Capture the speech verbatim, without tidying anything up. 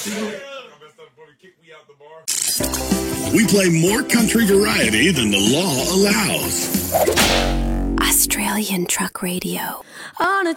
We play more country variety than the law allows. Australian Truck Radio. On a